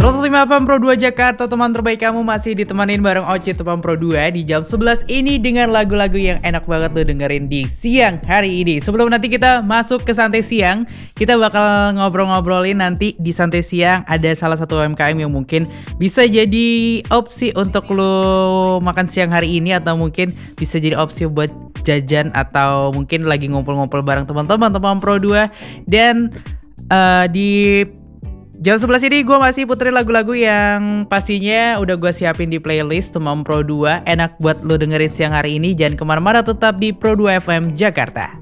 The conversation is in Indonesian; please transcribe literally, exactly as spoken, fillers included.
seratus lima F M Pro dua Jakarta, teman terbaik kamu masih ditemenin bareng Oci teman Pro dua di jam sebelas ini dengan lagu-lagu yang enak banget lo dengerin di siang hari ini. Sebelum nanti kita masuk ke santai siang, kita bakal ngobrol-ngobrolin nanti di santai siang ada salah satu U M K M yang mungkin bisa jadi opsi untuk lo makan siang hari ini, atau mungkin bisa jadi opsi buat jajan, atau mungkin lagi ngumpul-ngumpul bareng teman-teman teman Pro dua. Dan uh, di jam sebelas ini gue masih puterin lagu-lagu yang pastinya udah gue siapin di playlist teman Pro dua. Enak buat lo dengerin siang hari ini. Jangan kemana-mana, tetap di Pro dua F M Jakarta.